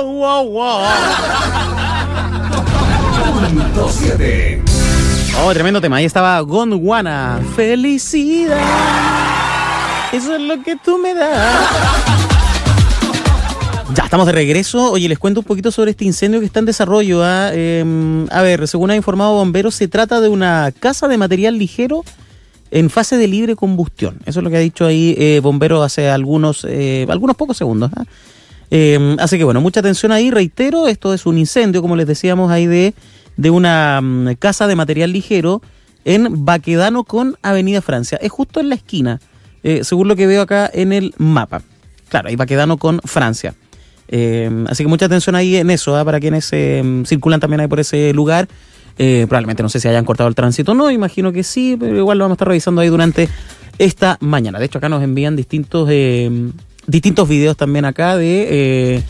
wow, wow. 7. Oh, tremendo tema. Ahí estaba Gondwana. Felicidad. Eso es lo que tú me das. Ya, estamos de regreso. Oye, les cuento un poquito sobre este incendio que está en desarrollo. A ver, según ha informado bomberos, se trata de una casa de material ligero en fase de libre combustión. Eso es lo que ha dicho ahí bomberos hace algunos pocos segundos. Así que bueno, mucha atención ahí. Reitero, esto es un incendio, como les decíamos, ahí de una casa de material ligero en Baquedano con Avenida Francia. Es justo en la esquina, según lo que veo acá en el mapa. Claro, ahí Baquedano con Francia. Así que mucha atención ahí en eso, para quienes circulan también ahí por ese lugar. Probablemente no sé si hayan cortado el tránsito o no, imagino que sí, pero igual lo vamos a estar revisando ahí durante esta mañana. De hecho, acá nos envían distintos videos también acá de...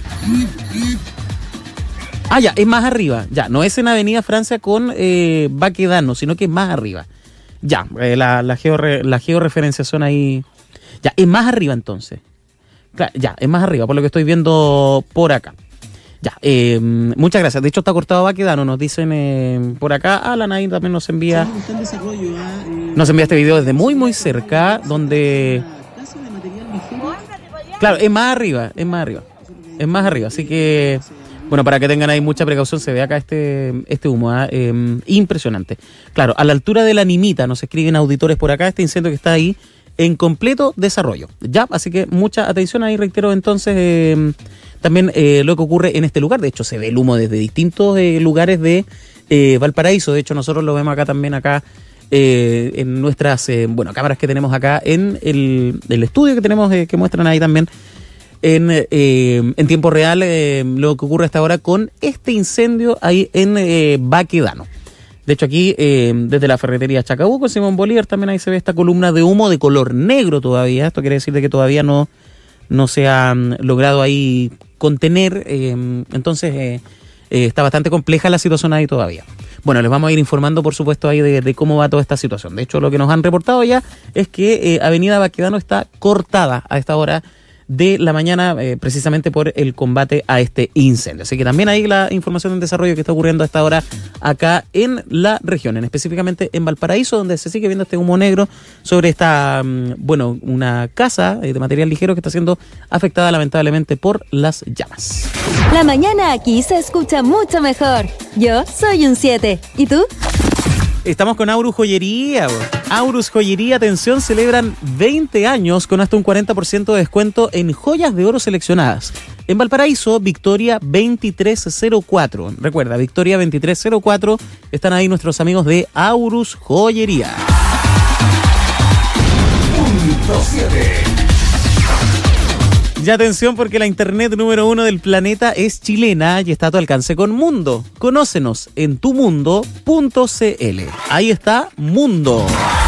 ya, es más arriba. Ya, no es en Avenida Francia con Baquedano, sino que es más arriba. Ya, la georreferenciación ahí... Ya, es más arriba entonces. Claro, ya, es más arriba, por lo que estoy viendo por acá. Ya, muchas gracias. De hecho, está cortado Baquedano, nos dicen por acá. Alan ahí también nos envía este video desde muy, muy cerca, donde... Claro, es más arriba. Así que, bueno, para que tengan ahí mucha precaución, se ve acá este humo, impresionante. Claro, a la altura de la Nimita, nos escriben auditores por acá, este incendio que está ahí, en completo desarrollo. Ya, así que mucha atención ahí, reitero entonces también lo que ocurre en este lugar. De hecho, se ve el humo desde distintos lugares de Valparaíso. De hecho, nosotros lo vemos acá también, en nuestras cámaras que tenemos acá en el estudio que tenemos, que muestran ahí también en tiempo real lo que ocurre hasta ahora con este incendio ahí en Baquedano. De hecho, aquí, desde la ferretería Chacabuco, Simón Bolívar, también ahí se ve esta columna de humo de color negro todavía. Esto quiere decir de que todavía no se ha logrado ahí contener. Entonces, está bastante compleja la situación ahí todavía. Bueno, les vamos a ir informando, por supuesto, ahí de cómo va toda esta situación. De hecho, lo que nos han reportado ya es que Avenida Baquedano está cortada a esta hora de la mañana, precisamente por el combate a este incendio. Así que también hay la información en desarrollo que está ocurriendo a esta hora acá en la región, específicamente en Valparaíso, donde se sigue viendo este humo negro sobre esta, una casa de material ligero que está siendo afectada lamentablemente por las llamas. La mañana aquí se escucha mucho mejor. Yo soy un 7. ¿Y tú? Estamos con Aurus Joyería. Aurus Joyería, atención, celebran 20 años con hasta un 40% de descuento en joyas de oro seleccionadas. En Valparaíso, Victoria 2304. Recuerda, Victoria 2304. Están ahí nuestros amigos de Aurus Joyería. Punto 7. Ya atención, porque la internet número 1 del planeta es chilena y está a tu alcance con Mundo. Conócenos en tumundo.cl. Ahí está Mundo.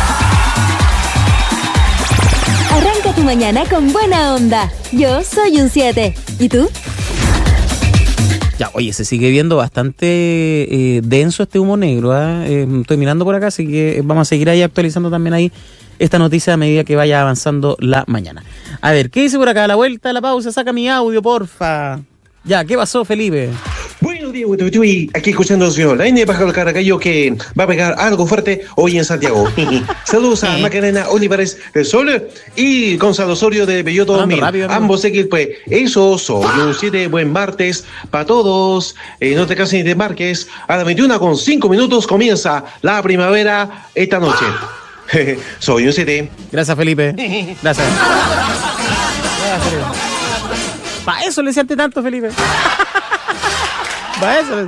Arranca tu mañana con buena onda. Yo soy un 7. ¿Y tú? Ya, oye, se sigue viendo bastante denso este humo negro. Estoy mirando por acá, así que vamos a seguir ahí actualizando también ahí esta noticia a medida que vaya avanzando la mañana. A ver, ¿qué dice por acá? A la vuelta, a la pausa, saca mi audio, porfa. Ya, ¿qué pasó, Felipe? Buenos días, estoy aquí escuchando al señor Laine Pájaro Caracayo, que va a pegar algo fuerte hoy en Santiago. Saludos a Macarena Olivares del Sol y Gonzalo Osorio de Belloto 2000. Ambos sé que pues eso, soy un 7, buen martes para todos. No te cases ni te marques. A las 21:05 comienza la primavera esta noche. Soy un 7. Gracias, Felipe. Gracias. Para eso le decíate tanto, Felipe. Para eso.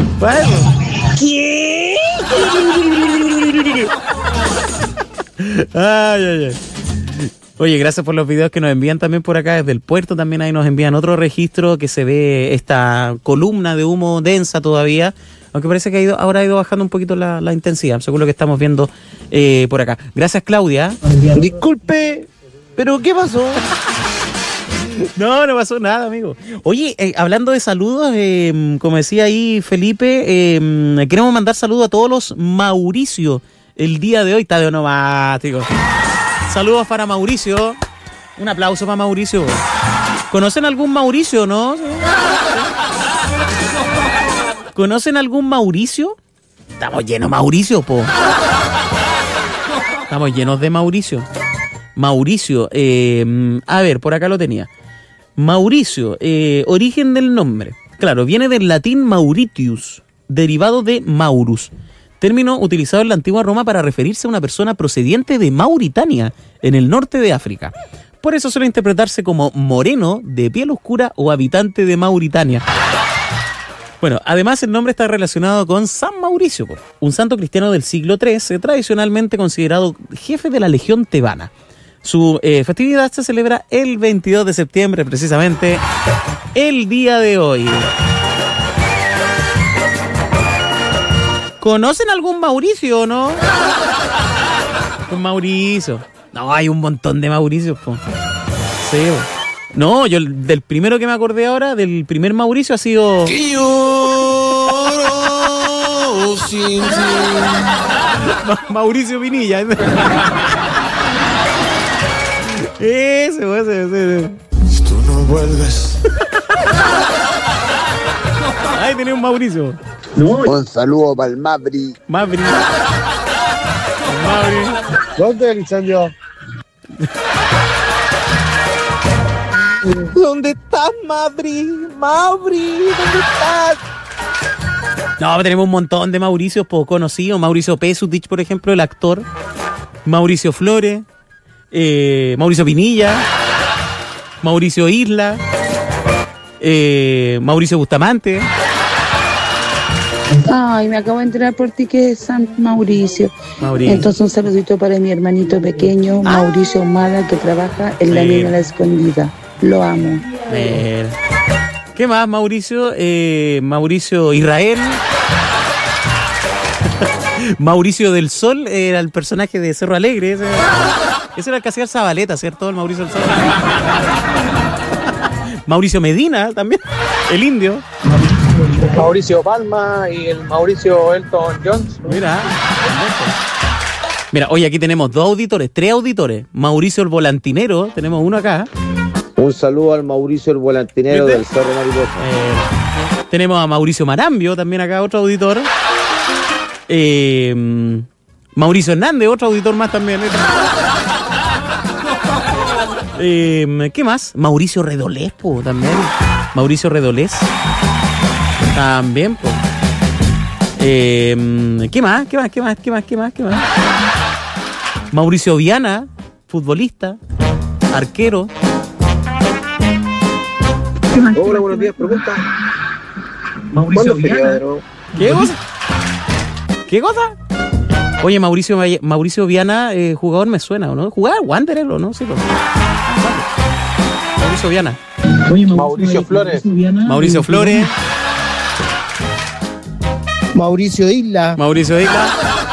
¿Qué? Ay. Oye, gracias por los videos que nos envían también por acá desde el puerto. También ahí nos envían otro registro que se ve esta columna de humo densa todavía. Aunque parece que ahora ha ido bajando un poquito la intensidad, según lo que estamos viendo por acá. Gracias, Claudia. Disculpe, pero ¿qué pasó? No pasó nada, amigo. Oye, hablando de saludos, como decía ahí Felipe, queremos mandar saludos a todos los Mauricio el día de hoy. Está de onomático. Saludos para Mauricio. Un aplauso para Mauricio. ¿Conocen algún Mauricio, no? ¿Conocen algún Mauricio? Estamos llenos de Mauricio, po. Estamos llenos de Mauricio. Mauricio, a ver, por acá lo tenía. Mauricio, origen del nombre. Claro, viene del latín Mauritius, derivado de Maurus, término utilizado en la antigua Roma para referirse a una persona procediente de Mauritania, en el norte de África. Por eso suele interpretarse como moreno, de piel oscura o habitante de Mauritania. Bueno, además el nombre está relacionado con San Mauricio, un santo cristiano del siglo III, tradicionalmente considerado jefe de la legión tebana. Su festividad se celebra el 22 de septiembre, precisamente el día de hoy. ¿Conocen algún Mauricio o no? Un Mauricio. No, hay un montón de Mauricios, po. Sí, po. No, yo del primero que me acordé ahora, del primer Mauricio ha sido... Mauricio Pinilla. Ese. Tú no vuelves. Ahí tenía un Mauricio. Un saludo para el Mabri. Mabri. ¿Dónde el incendio? ¿Dónde estás, Mabri? Mabri, ¿dónde estás? No, tenemos un montón de Mauricios poco conocidos. Mauricio Pesutich, por ejemplo, el actor. Mauricio Flores. Mauricio Pinilla. Mauricio Isla. Mauricio Bustamante. Ay, me acabo de enterar por ti que es San Mauricio. Entonces un saludito para mi hermanito pequeño, Mauricio Humada, que trabaja en la mina La Escondida. Lo amo. ¿Qué más, Mauricio? Mauricio Israel. Mauricio del Sol era el personaje de Cerro Alegre. Ese era el que hacía el Zabaleta, ¿cierto? El Mauricio del Sol. Mauricio Medina también, el indio. Mauricio Palma y el Mauricio Elton Jones. Mira, hoy aquí tenemos tres auditores. Mauricio el Volantinero, tenemos uno acá. Un saludo al Mauricio el Volantinero del Cerro Mariposa. Tenemos a Mauricio Marambio, también acá, otro auditor. Mauricio Hernández, otro auditor más también. ¿Qué más? Mauricio Redolés, también. Mauricio Redolés. También, ¿Qué más? Mauricio Viana, futbolista, arquero. Hola, buenos días, pregunta. Mauricio Viana. ¿Qué cosa? Oye, Mauricio Viana, jugador me suena, ¿o no? ¿Jugaba Wanderer o no? Sí, Mauricio Viana. Oye, Mauricio Flores. Mauricio Flores. Mauricio Isla. Mauricio Isla.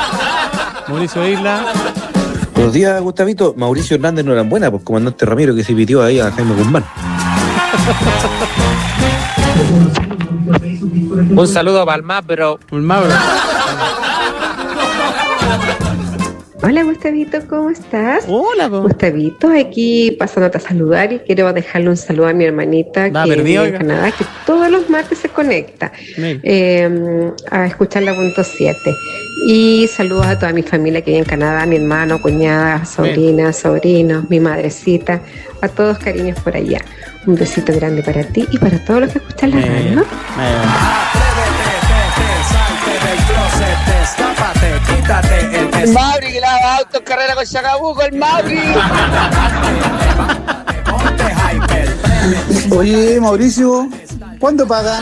Buenos días, Gustavito. Mauricio Hernández no era buena, pues comandante Ramiro que se pitió ahí a Jaime Guzmán. Un saludo para el Mabro. Hola, Gustavito, ¿cómo estás? Hola, Gustavito, aquí pasándote a saludar y quiero dejarle un saludo a mi hermanita que vive en Canadá, que todos los martes se conecta a escuchar la punto 7. Y saludos a toda mi familia que vive en Canadá, mi hermano, cuñada, sobrina, sobrinos, mi madrecita, a todos cariños por allá. Un besito grande para ti y para todos los que escuchan la radio. El Mabri que lava autos, carrera con Chacabuco, el Mabri. Oye, Mauricio, ¿cuándo pagan?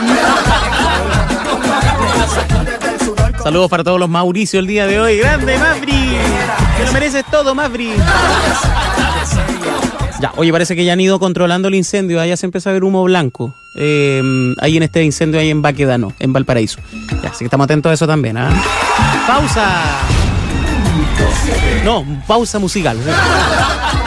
Saludos para todos los Mauricio el día de hoy. ¡Grande, Mabri! ¡Te lo mereces todo, Mabri! Ya, oye, parece que ya han ido controlando el incendio. Allá se empieza a ver humo blanco. Ahí en este incendio, ahí en Baquedano, en Valparaíso. Ya, así que estamos atentos a eso también, ¿ah? ¡Pausa! No, pausa musical.